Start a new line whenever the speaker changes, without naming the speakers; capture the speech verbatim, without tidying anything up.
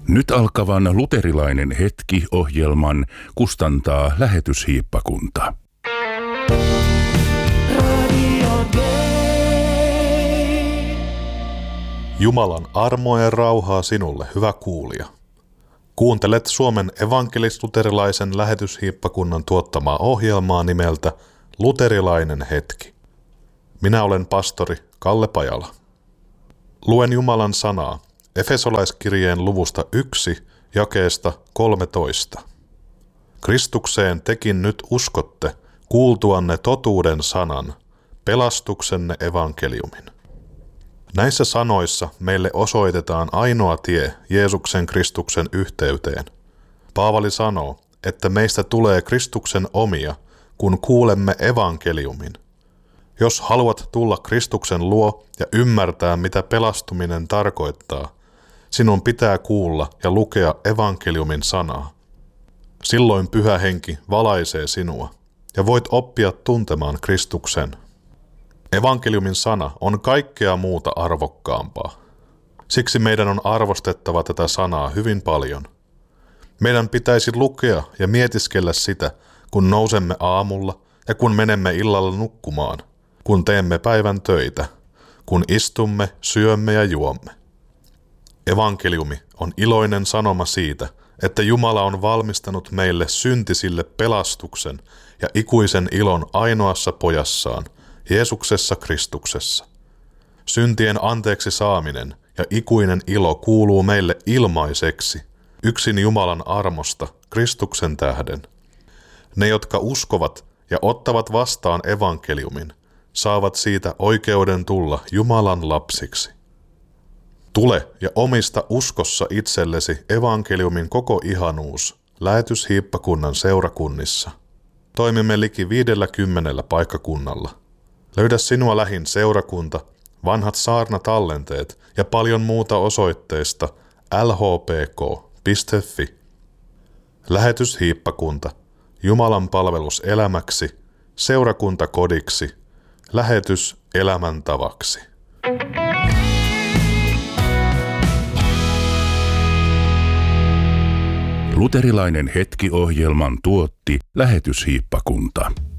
Nyt alkavan luterilainen hetki-ohjelman kustantaa lähetyshiippakunta.
Jumalan armoa ja rauhaa sinulle, hyvä kuulija. Kuuntelet Suomen evankelis-luterilaisen lähetyshiippakunnan tuottamaa ohjelmaa nimeltä Luterilainen hetki. Minä olen pastori Kalle Pajala. Luen Jumalan sanaa Efesolaiskirjeen luvusta yksi, jakeesta kolmetoista. Kristukseen tekin nyt uskotte, kuultuanne totuuden sanan, pelastuksenne evankeliumin. Näissä sanoissa meille osoitetaan ainoa tie Jeesuksen Kristuksen yhteyteen. Paavali sanoo, että meistä tulee Kristuksen omia, kun kuulemme evankeliumin. Jos haluat tulla Kristuksen luo ja ymmärtää, mitä pelastuminen tarkoittaa, sinun pitää kuulla ja lukea evankeliumin sanaa. Silloin Pyhä Henki valaisee sinua ja voit oppia tuntemaan Kristuksen. Evankeliumin sana on kaikkea muuta arvokkaampaa. Siksi meidän on arvostettava tätä sanaa hyvin paljon. Meidän pitäisi lukea ja mietiskellä sitä, kun nousemme aamulla ja kun menemme illalla nukkumaan, kun teemme päivän töitä, kun istumme, syömme ja juomme. Evankeliumi on iloinen sanoma siitä, että Jumala on valmistanut meille syntisille pelastuksen ja ikuisen ilon ainoassa pojassaan, Jeesuksessa Kristuksessa. Syntien anteeksi saaminen ja ikuinen ilo kuuluu meille ilmaiseksi, yksin Jumalan armosta Kristuksen tähden. Ne, jotka uskovat ja ottavat vastaan evankeliumin, saavat siitä oikeuden tulla Jumalan lapsiksi. Tule ja omista uskossa itsellesi evankeliumin koko ihanuus lähetyshiippakunnan seurakunnissa. Toimimme liki viidelläkymmenellä paikkakunnalla. Löydä sinua lähin seurakunta, vanhat saarnatallenteet ja paljon muuta osoitteesta l h p k piste f i. Lähetyshiippakunta, Jumalan palvelus elämäksi, seurakunta kodiksi, lähetys elämäntavaksi.
Luterilainen hetki-ohjelman tuotti lähetyshiippakunta.